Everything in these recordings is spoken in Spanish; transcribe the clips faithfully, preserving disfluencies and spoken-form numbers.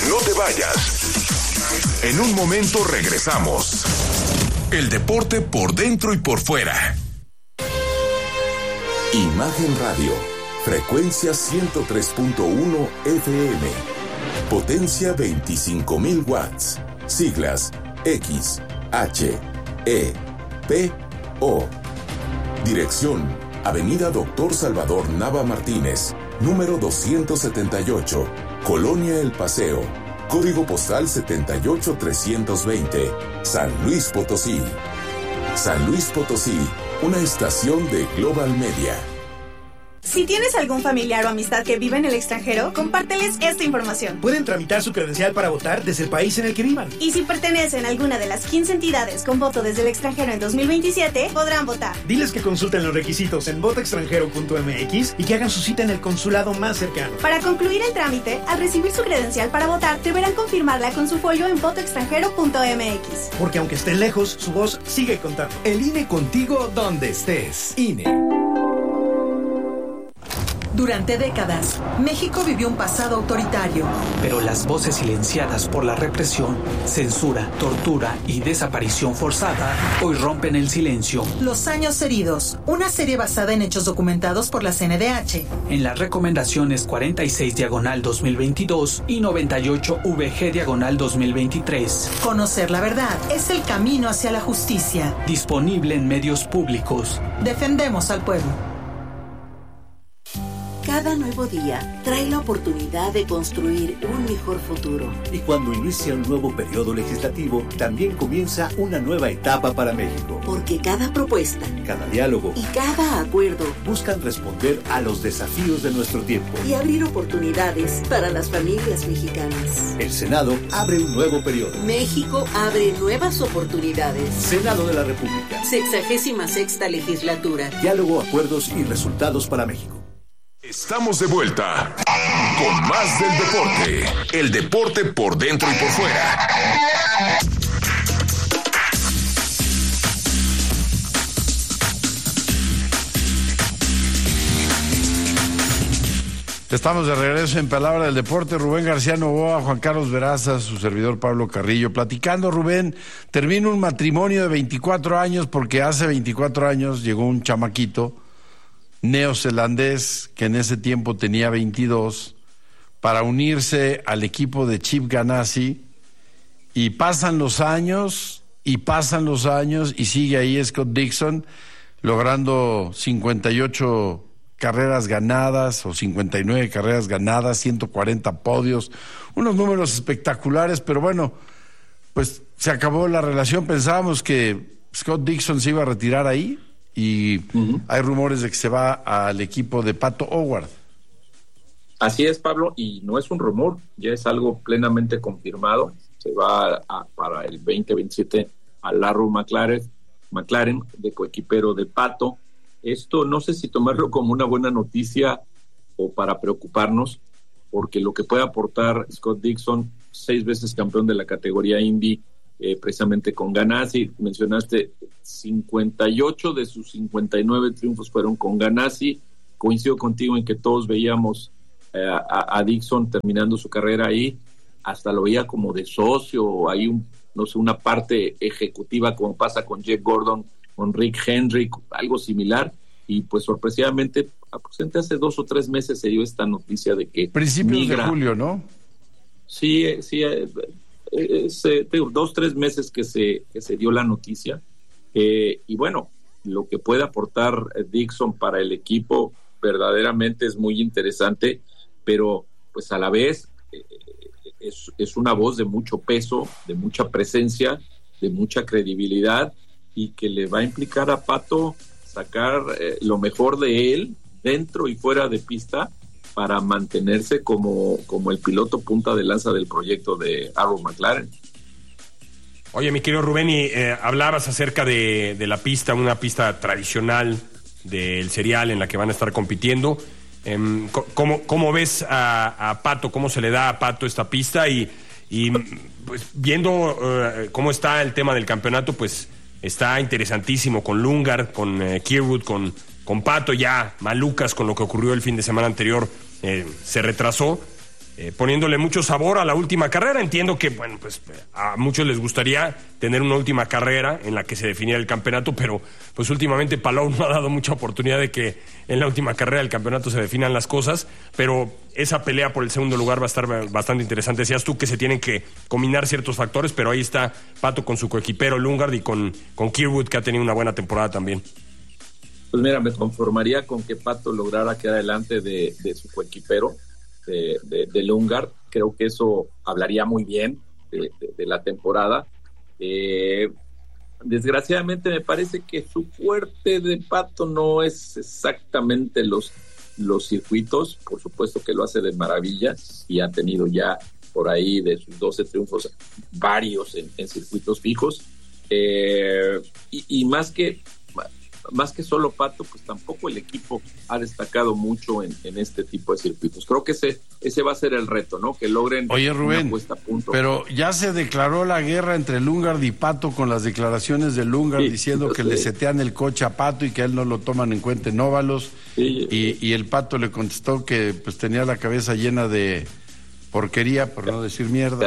No te vayas. En un momento regresamos. El deporte por dentro y por fuera. Imagen Radio, frecuencia ciento tres punto uno F M, potencia veinticinco mil watts, siglas X, H, E, P, O. Dirección, Avenida Doctor Salvador Nava Martínez, número doscientos setenta y ocho, Colonia El Paseo, código postal setenta y ocho trescientos veinte, San Luis Potosí. San Luis Potosí, una estación de Global Media. Si tienes algún familiar o amistad que vive en el extranjero, compárteles esta información. Pueden tramitar su credencial para votar desde el país en el que vivan. Y si pertenecen a alguna de las quince entidades con voto desde el extranjero en dos mil veintisiete, podrán votar. Diles que consulten los requisitos en voto extranjero punto m x y que hagan su cita en el consulado más cercano. Para concluir el trámite, al recibir su credencial para votar, deberán confirmarla con su folio en voto extranjero punto m x. Porque aunque estén lejos, su voz sigue contando. El I N E contigo donde estés. I N E. Durante décadas, México vivió un pasado autoritario. Pero las voces silenciadas por la represión, censura, tortura y desaparición forzada hoy rompen el silencio. Los años heridos, una serie basada en hechos documentados por la C N D H. En las recomendaciones cuarenta y seis diagonal dos mil veintidós y noventa y ocho V G diagonal dos mil veintitrés. Conocer la verdad es el camino hacia la justicia. Disponible en medios públicos. Defendemos al pueblo. Cada nuevo día trae la oportunidad de construir un mejor futuro. Y cuando inicia un nuevo periodo legislativo, también comienza una nueva etapa para México. Porque cada propuesta, cada diálogo y cada acuerdo buscan responder a los desafíos de nuestro tiempo y abrir oportunidades para las familias mexicanas. El Senado abre un nuevo periodo. México abre nuevas oportunidades. Senado de la República. Sexagésima sexta legislatura. Diálogo, acuerdos y resultados para México. Estamos de vuelta con más del deporte. El deporte por dentro y por fuera. Estamos de regreso en Palabra del Deporte. Rubén García Novoa, Juan Carlos Veraza, su servidor Pablo Carrillo. Platicando, Rubén, termina un matrimonio de veinticuatro años porque hace veinticuatro años llegó un chamaquito neozelandés que en ese tiempo tenía veintidós para unirse al equipo de Chip Ganassi, y pasan los años y pasan los años y sigue ahí Scott Dixon logrando cincuenta y ocho carreras ganadas o cincuenta y nueve carreras ganadas, ciento cuarenta podios, unos números espectaculares. Pero bueno, pues se acabó la relación. Pensábamos que Scott Dixon se iba a retirar ahí, y uh-huh. hay rumores de que se va al equipo de Pato O'Ward. Así es, Pablo, y no es un rumor, ya es algo plenamente confirmado. Se va a, para el veinte veintisiete al Arrow McLaren, McLaren de coequipero de Pato. Esto no sé si tomarlo como una buena noticia o para preocuparnos, porque lo que puede aportar Scott Dixon, seis veces campeón de la categoría Indy, Eh, precisamente con Ganassi, mencionaste cincuenta y ocho de sus cincuenta y nueve triunfos fueron con Ganassi. Coincido contigo en que todos veíamos eh, a, a Dixon terminando su carrera ahí, hasta lo veía como de socio, hay un, no sé, una parte ejecutiva como pasa con Jeff Gordon, con Rick Hendrick, algo similar, y pues sorpresivamente, aproximadamente hace dos o tres meses se dio esta noticia de que principios migra. de julio, ¿no? Sí, sí, eh, Es, eh, dos, tres meses que se, que se dio la noticia, eh, y bueno, lo que puede aportar Dixon para el equipo verdaderamente es muy interesante, pero pues a la vez eh, es, es una voz de mucho peso, de mucha presencia, de mucha credibilidad, y que le va a implicar a Pato sacar eh, lo mejor de él dentro y fuera de pista, para mantenerse como, como el piloto punta de lanza del proyecto de Arrow McLaren. Oye, mi querido Rubén, y, eh, hablabas acerca de, de la pista, una pista tradicional del serial en la que van a estar compitiendo. Eh, ¿cómo, ¿Cómo ves a, a Pato? ¿Cómo se le da a Pato esta pista? Y, y pues viendo uh, cómo está el tema del campeonato, pues está interesantísimo con Lundgaard, con eh, Kirkwood, con, con Pato, ya Malucas con lo que ocurrió el fin de semana anterior. Eh, se retrasó, eh, poniéndole mucho sabor a la última carrera. Entiendo que, bueno, pues a muchos les gustaría tener una última carrera en la que se definiera el campeonato, pero pues últimamente Palou no ha dado mucha oportunidad de que en la última carrera del campeonato se definan las cosas, pero esa pelea por el segundo lugar va a estar bastante interesante. Decías tú que se tienen que combinar ciertos factores, pero ahí está Pato con su coequipero Lundgaard y con, con Kirkwood, que ha tenido una buena temporada también. Pues mira, me conformaría con que Pato lograra quedar adelante de, de su coequipero, de, de, de Lundgaard. Creo que eso hablaría muy bien de, de, de la temporada. Eh, desgraciadamente me parece que su fuerte de Pato no es exactamente los, los circuitos. Por supuesto que lo hace de maravilla y ha tenido ya por ahí de sus doce triunfos varios en, en circuitos fijos. Eh, y, y más que más que solo Pato, pues tampoco el equipo ha destacado mucho en, en este tipo de circuitos. Creo que ese ese va a ser el reto, ¿no? Que logren Oye, Rubén, una puesta a punto. Pero ya se declaró la guerra entre Lundgaard y Pato con las declaraciones de Lundgaard sí, diciendo que sé. le setean el coche a Pato y que a él no lo toman en cuenta en óvalos. Sí, y, y el Pato le contestó que pues tenía la cabeza llena de porquería, por no decir mierda.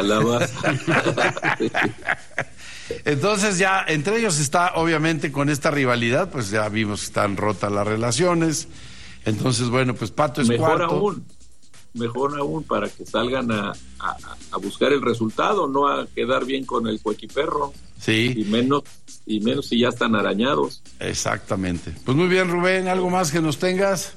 Entonces ya entre ellos está obviamente con esta rivalidad, pues ya vimos que están rotas las relaciones. Entonces bueno, pues Pato es mejor cuarto. aún, mejor aún para que salgan a, a, a buscar el resultado, no a quedar bien con el coequiperro. Sí. Y menos y menos si ya están arañados. Exactamente. Pues muy bien, Rubén, ¿algo más que nos tengas?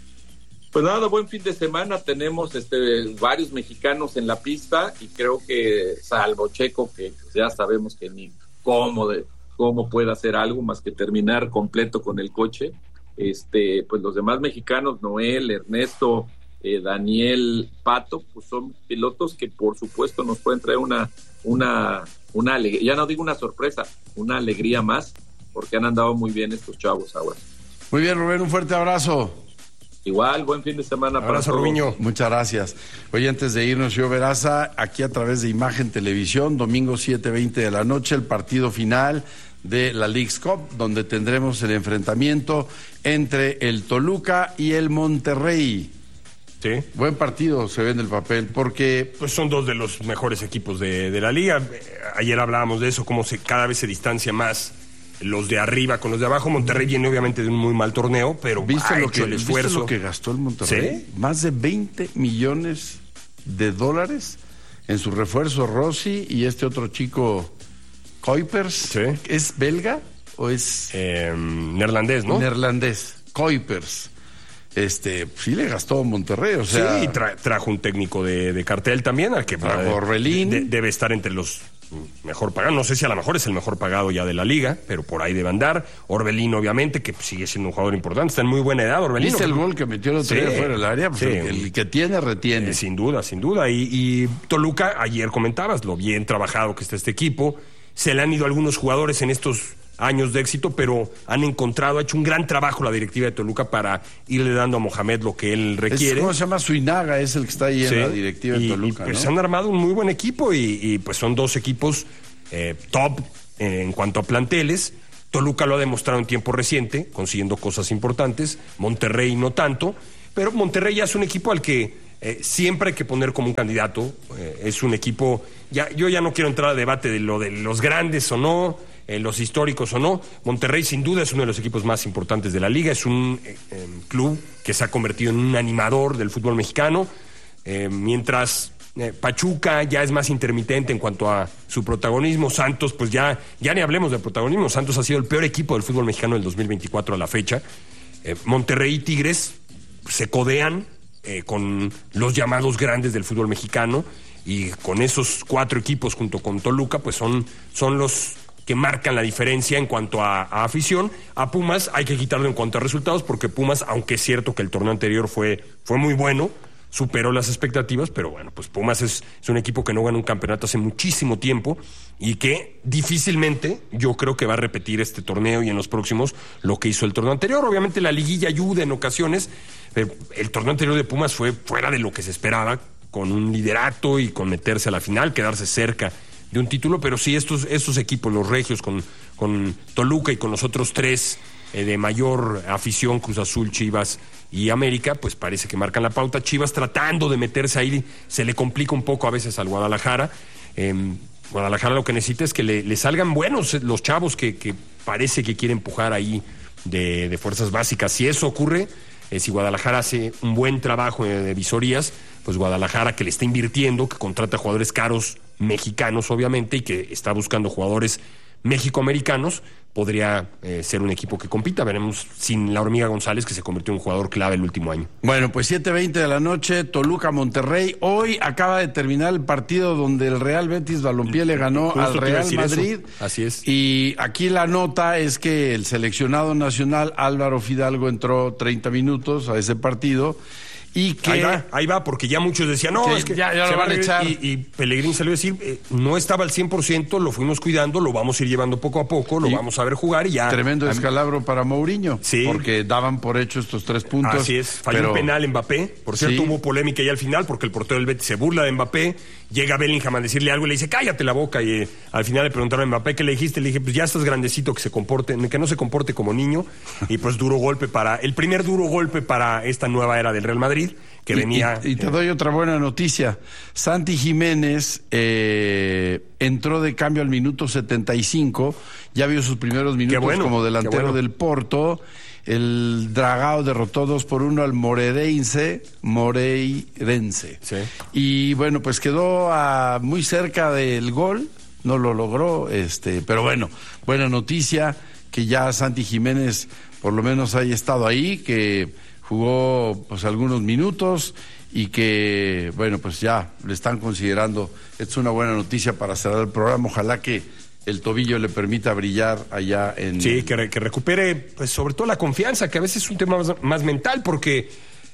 Pues nada, buen fin de semana. Tenemos este varios mexicanos en la pista y creo que salvo Checo, que ya sabemos que ni cómo de cómo puede hacer algo más que terminar completo con el coche. Este, pues los demás mexicanos, Noel, Ernesto, eh, Daniel, Pato, pues son pilotos que por supuesto nos pueden traer una una una alegría, ya no digo una sorpresa, una alegría más, porque han andado muy bien estos chavos ahora. Muy bien, Rubén, un fuerte abrazo. Igual, buen fin de semana. Abrazo, para Rubiño. Muchas gracias. Oye, antes de irnos, yo Veraza, aquí a través de Imagen Televisión, domingo siete veinte de la noche, el partido final de la Leagues Cup, donde tendremos el enfrentamiento entre el Toluca y el Monterrey. Sí. Buen partido se ve en el papel, porque pues son dos de los mejores equipos de, de la liga. Ayer hablábamos de eso, cómo se cada vez se distancia más los de arriba con los de abajo. Monterrey viene obviamente de un muy mal torneo, pero ¿Viste ha lo hecho que, el esfuerzo. ¿Viste lo que gastó el Monterrey? ¿Sí? Más de veinte millones de dólares en su refuerzo Rossi y este otro chico Kuipers. ¿Sí? ¿Es belga o es eh, neerlandés, no? Neerlandés, Kuipers. Este, sí le gastó Monterrey, o sea... Sí, tra- trajo un técnico de, de cartel también, al que trajo Orbelín. De, debe estar entre los mejor pagados. No sé si a lo mejor es el mejor pagado ya de la liga, pero por ahí debe andar. Orbelín, obviamente, que sigue siendo un jugador importante, está en muy buena edad, Orbelín. ¿Viste el gol que metió el otro sí, día fuera del área? Pues sí. el, el que tiene, retiene. Eh, sin duda, sin duda. Y, y Toluca, ayer comentabas lo bien trabajado que está este equipo. Se le han ido algunos jugadores en estos años de éxito, pero han encontrado, ha hecho un gran trabajo la directiva de Toluca para irle dando a Mohamed lo que él requiere. Es, ¿Cómo se llama? Suinaga es el que está ahí sí, en la directiva de Toluca, y pues ¿no? han armado un muy buen equipo y, y pues son dos equipos eh, top eh, en cuanto a planteles. Toluca lo ha demostrado en tiempo reciente, consiguiendo cosas importantes. Monterrey no tanto, pero Monterrey ya es un equipo al que eh, siempre hay que poner como un candidato. Eh, es un equipo, ya, yo ya no quiero entrar a debate de lo de los grandes o no, Eh, los históricos o no. Monterrey sin duda es uno de los equipos más importantes de la liga, es un eh, eh, club que se ha convertido en un animador del fútbol mexicano, eh, mientras eh, Pachuca ya es más intermitente en cuanto a su protagonismo. Santos, pues ya, ya ni hablemos de protagonismo. Santos ha sido el peor equipo del fútbol mexicano del dos mil veinticuatro a la fecha. eh, Monterrey y Tigres se codean eh, con los llamados grandes del fútbol mexicano, y con esos cuatro equipos junto con Toluca pues son, son los que marcan la diferencia en cuanto a, a afición. A Pumas hay que quitarlo en cuanto a resultados, porque Pumas, aunque es cierto que el torneo anterior fue, fue muy bueno, superó las expectativas, pero bueno, pues Pumas es, es un equipo que no gana un campeonato hace muchísimo tiempo y que difícilmente yo creo que va a repetir este torneo y en los próximos lo que hizo el torneo anterior. Obviamente la liguilla ayuda en ocasiones, pero el torneo anterior de Pumas fue fuera de lo que se esperaba, con un liderato y con meterse a la final, quedarse cerca de un título, pero sí estos, estos equipos, los regios, con, con Toluca y con los otros tres eh, de mayor afición, Cruz Azul, Chivas y América, pues parece que marcan la pauta. Chivas tratando de meterse ahí, se le complica un poco a veces al Guadalajara. Eh, Guadalajara lo que necesita es que le, le salgan buenos los chavos que, que parece que quiere empujar ahí de, de fuerzas básicas. Si eso ocurre, eh, si Guadalajara hace un buen trabajo de, de visorías, pues Guadalajara, que le está invirtiendo, que contrata jugadores caros mexicanos obviamente y que está buscando jugadores mexicoamericanos, podría eh, ser un equipo que compita. Veremos sin la Hormiga González, que se convirtió en un jugador clave el último año. Bueno, pues siete veinte de la noche, Toluca-Monterrey. Hoy acaba de terminar el partido donde el Real Betis Balompié le ganó Justo al te iba a Real decir Madrid. Eso. Así es. Y aquí la nota es que el seleccionado nacional Álvaro Fidalgo entró treinta minutos a ese partido. Y que ahí va, ahí va, porque ya muchos decían, no, que es que ya, ya se lo va van a echar. Y, y Pellegrini salió a decir, eh, no estaba al cien por ciento, lo fuimos cuidando, lo vamos a ir llevando poco a poco, lo y vamos a ver jugar y ya. Tremendo descalabro para Mourinho, sí, porque daban por hecho estos tres puntos. Así es, falló pero... un penal Mbappé, por cierto, sí. hubo polémica ya al final, porque el portero del Betis se burla de Mbappé, llega Bellingham a decirle algo y le dice, cállate la boca, y eh, al final le preguntaron a Mbappé qué le dijiste, le dije, pues ya estás grandecito, que se comporte, que no se comporte como niño, y pues duro golpe para, el primer duro golpe para esta nueva era del Real Madrid, que y, venía... Y, y te doy otra buena noticia. Santi Jiménez eh, entró de cambio al minuto setenta y cinco, ya vio sus primeros minutos bueno, como delantero bueno. del Porto. El Dragao derrotó dos por uno al Moreirense, Moreirense. Sí. Y bueno, pues quedó a, muy cerca del gol, no lo logró, este, pero bueno, buena noticia que ya Santi Jiménez por lo menos haya estado ahí, que jugó pues algunos minutos y que, bueno, pues ya le están considerando. Es una buena noticia para cerrar el programa. Ojalá que el tobillo le permita brillar allá en... Sí, que, re, que recupere, pues sobre todo la confianza, que a veces es un tema más, más mental, porque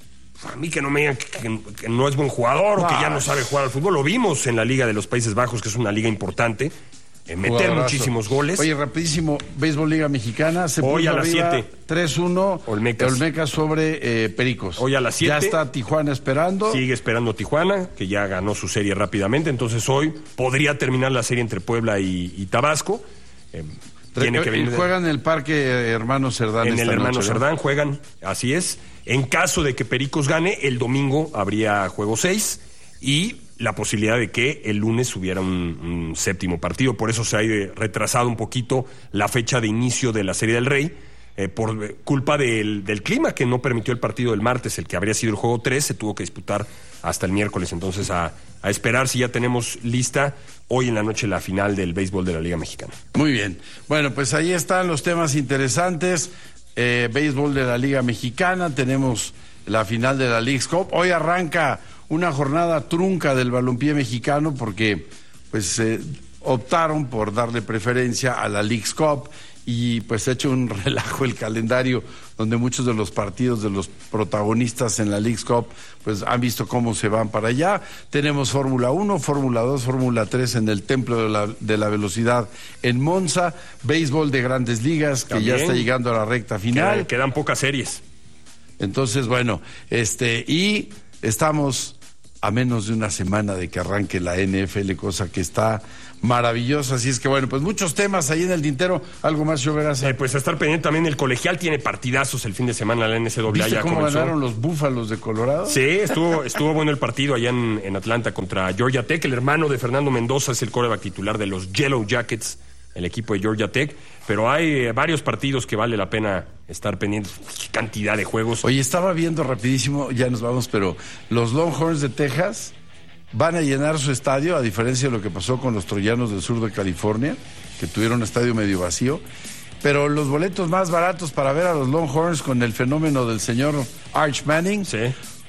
a mí que no me digan que, que, que no es buen jugador, ah, o que ya no sabe jugar al fútbol. Lo vimos en la Liga de los Países Bajos, que es una liga importante. Meter Jugadorazo. Muchísimos goles. Oye, rapidísimo, Béisbol Liga Mexicana, se hoy puso a las siete. tres uno, Olmecas. Olmecas sobre eh, Pericos. Hoy a las siete. Ya está Tijuana esperando. Sigue esperando Tijuana, que ya ganó su serie rápidamente, entonces hoy podría terminar la serie entre Puebla y, y Tabasco. Eh, tiene que venir. Juegan en el Parque Hermano Cerdán. En esta el Hermano noche, Cerdán, ¿no? juegan, así es. En caso de que Pericos gane, el domingo habría juego seis y la posibilidad de que el lunes hubiera un, un séptimo partido. Por eso se ha retrasado un poquito la fecha de inicio de la Serie del Rey, eh, por culpa del, del clima, que no permitió el partido del martes, el que habría sido el juego tres, se tuvo que disputar hasta el miércoles. Entonces, a, a esperar si ya tenemos lista hoy en la noche la final del béisbol de la Liga Mexicana. Muy bien. Bueno, pues ahí están los temas interesantes. Eh, béisbol de la Liga Mexicana, tenemos la final de la Leagues Cup. Hoy arranca una jornada trunca del balompié mexicano porque pues eh, optaron por darle preferencia a la Leagues Cup y pues ha hecho un relajo el calendario donde muchos de los partidos de los protagonistas en la Leagues Cup pues han visto cómo se van para allá. Tenemos Fórmula uno, Fórmula dos, Fórmula tres en el Templo de la, de la Velocidad en Monza, béisbol de Grandes Ligas que También ya está llegando a la recta final. Quedan, quedan pocas series. Entonces, bueno, este y estamos a menos de una semana de que arranque la N F L, cosa que está maravillosa. Así es que, bueno, pues muchos temas ahí en el tintero. ¿Algo más, yo verás? Eh, pues a estar pendiente también, el colegial tiene partidazos el fin de semana, la N C A A ¿Viste ya cómo comenzó. ganaron los Búfalos de Colorado? Sí, estuvo, estuvo bueno el partido allá en, en Atlanta contra Georgia Tech. El hermano de Fernando Mendoza es el quarterback titular de los Yellow Jackets, el equipo de Georgia Tech. Pero hay eh, varios partidos que vale la pena estar pendientes. Qué cantidad de juegos. Oye, estaba viendo rapidísimo, ya nos vamos, pero los Longhorns de Texas van a llenar su estadio, a diferencia de lo que pasó con los Troyanos del sur de California, que tuvieron un estadio medio vacío. Pero los boletos más baratos para ver a los Longhorns con el fenómeno del señor Arch Manning, sí.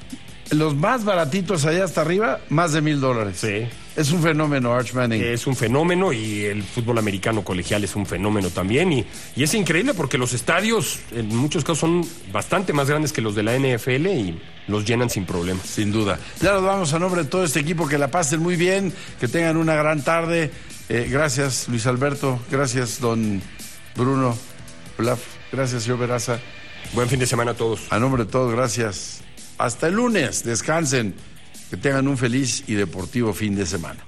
Los más baratitos allá hasta arriba, más de mil dólares. Sí. Es un fenómeno, Arch Manning. Es un fenómeno y el fútbol americano colegial es un fenómeno también. Y, y es increíble porque los estadios en muchos casos son bastante más grandes que los de la N F L y los llenan sin problemas. Sin duda. Ya nos vamos a nombre de todo este equipo. Que la pasen muy bien, que tengan una gran tarde. Eh, gracias, Luis Alberto. Gracias, don Bruno Olaf. Gracias, señor Veraza. Buen fin de semana a todos. A nombre de todos, gracias. Hasta el lunes. Descansen. Que tengan un feliz y deportivo fin de semana.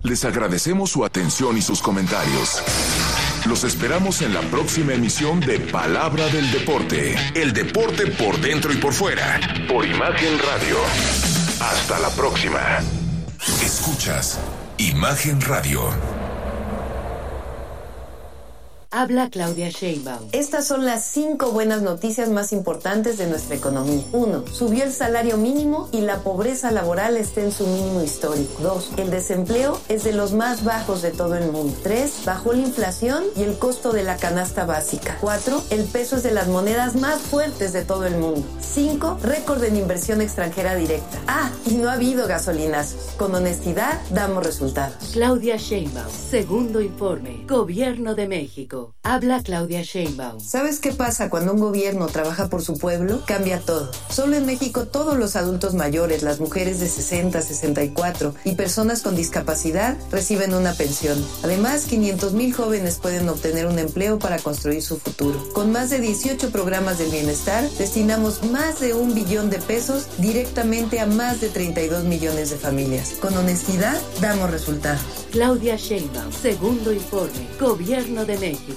Les agradecemos su atención y sus comentarios. Los esperamos en la próxima emisión de Palabra del Deporte. El deporte por dentro y por fuera. Por Imagen Radio. Hasta la próxima. Escuchas Imagen Radio. Habla Claudia Sheinbaum. Estas son las cinco buenas noticias más importantes de nuestra economía. Uno, subió el salario mínimo y la pobreza laboral está en su mínimo histórico. Dos, el desempleo es de los más bajos de todo el mundo. Tres, bajó la inflación y el costo de la canasta básica. Cuatro, el peso es de las monedas más fuertes de todo el mundo. Cinco, récord en inversión extranjera directa. Ah, y no ha habido gasolinazos. Con honestidad, damos resultados. Claudia Sheinbaum, segundo informe, Gobierno de México. Habla Claudia Sheinbaum. ¿Sabes qué pasa cuando un gobierno trabaja por su pueblo? Cambia todo. Solo en México todos los adultos mayores, las mujeres de sesenta, sesenta y cuatro y personas con discapacidad reciben una pensión. Además, quinientos mil jóvenes pueden obtener un empleo para construir su futuro. Con más de dieciocho programas del bienestar, destinamos más de un billón de pesos directamente a más de treinta y dos millones de familias. Con honestidad, damos resultados. Claudia Sheinbaum, segundo informe, Gobierno de México.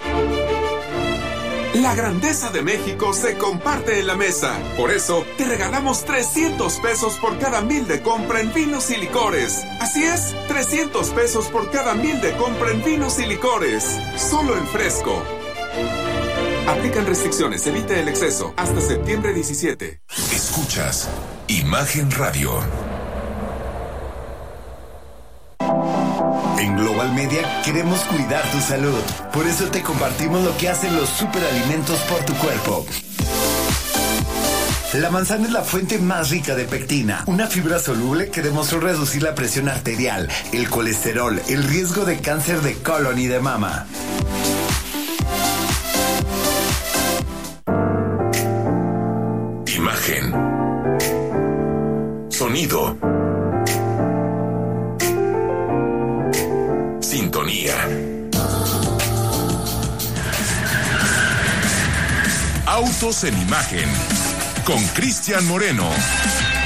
La grandeza de México se comparte en la mesa. Por eso, te regalamos trescientos pesos por cada mil de compra en vinos y licores. Así es, trescientos pesos por cada mil de compra en vinos y licores. Solo en Fresco. Aplican restricciones, evite el exceso. Hasta septiembre diecisiete. Escuchas Imagen Radio. En Global Media queremos cuidar tu salud. Por eso te compartimos lo que hacen los superalimentos por tu cuerpo. La manzana es la fuente más rica de pectina, una fibra soluble que demostró reducir la presión arterial, el colesterol, el riesgo de cáncer de colon y de mama. Imagen. Sonido. Sintonía. Autos en Imagen con Cristian Moreno.